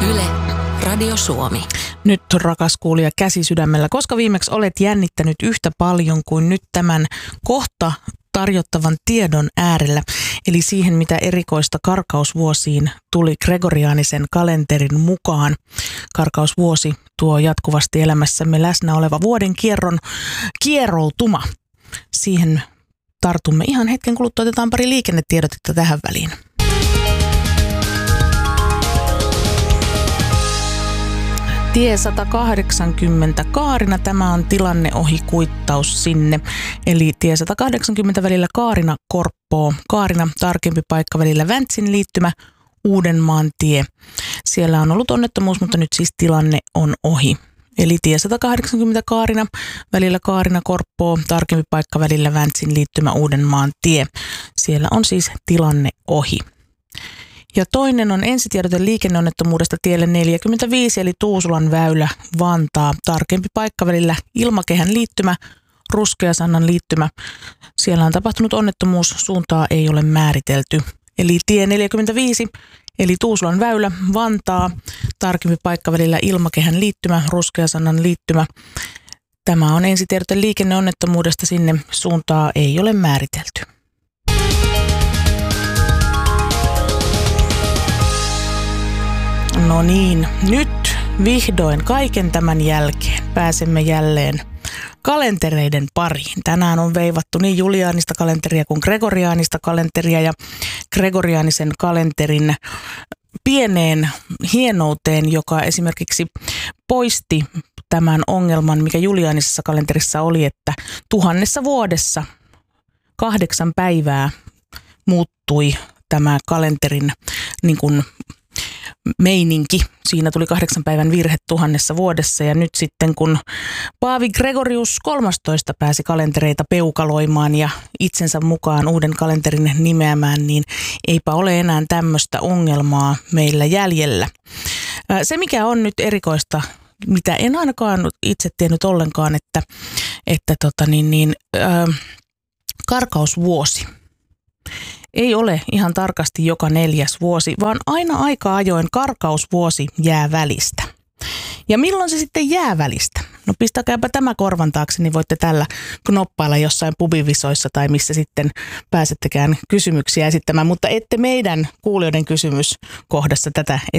Yle, Radio Suomi. Nyt rakas kuulija käsi sydämellä, koska viimeksi olet jännittänyt yhtä paljon kuin nyt tämän kohta tarjottavan tiedon äärellä, eli siihen mitä erikoista karkausvuosiin tuli gregoriaanisen kalenterin mukaan. Karkausvuosi tuo jatkuvasti elämässämme läsnä oleva vuoden kieroutuma. Siihen tartumme ihan hetken kuluttua, otetaan pari liikennetiedotetta tähän väliin. Tie 180 Kaarina, tämä on tilanneohikuittaus sinne. Eli tie 180 välillä Kaarina-Korppoo. Kaarina, tarkempi paikka välillä Väntsin liittymä, Uudenmaan tie. Siellä on ollut onnettomuus, mutta nyt siis tilanne on ohi. Eli tie 180 Kaarina, välillä Kaarina-Korppoo, tarkempi paikka välillä Väntsin liittymä, Uudenmaan tie. Siellä on siis tilanne ohi. Ja toinen on ensitiedote liikenneonnettomuudesta tielle 45, eli Tuusulan väylä, Vantaa. Tarkempi paikka välillä Ilmakehän liittymä, Ruskeasannan liittymä. Siellä on tapahtunut onnettomuus, suuntaa ei ole määritelty. Eli tie 45, eli Tuusulan väylä, Vantaa. Tarkempi paikka välillä Ilmakehän liittymä, Ruskeasannan liittymä. Tämä on ensitiedote liikenneonnettomuudesta, sinne suuntaa ei ole määritelty. No niin, nyt vihdoin kaiken tämän jälkeen pääsemme jälleen kalentereiden pariin. Tänään on veivattu niin juliaanista kalenteria kuin gregoriaanista kalenteria ja gregoriaanisen kalenterin pieneen hienouteen, joka esimerkiksi poisti tämän ongelman, mikä juliaanisessa kalenterissa oli, että 1000 vuodessa 8 päivää muuttui tämä kalenterin niin kuin meininki. Siinä tuli 8 päivän virhe 1000 vuodessa ja nyt sitten kun Paavi Gregorius 13 pääsi kalentereita peukaloimaan ja itsensä mukaan uuden kalenterin nimeämään, niin eipä ole enää tämmöistä ongelmaa meillä jäljellä. Se mikä on nyt erikoista, mitä en ainakaan itse tiennyt ollenkaan, että karkausvuosi ei ole ihan tarkasti joka 4. vuosi, vaan aina aika ajoin karkausvuosi jää välistä. Ja milloin se sitten jää välistä? No pistäkääpä tämä korvan taakse, niin voitte tällä knoppailla jossain pubivisoissa tai missä sitten pääsettekään kysymyksiä esittämään, mutta ette meidän kuulijoiden kysymyskohdassa tätä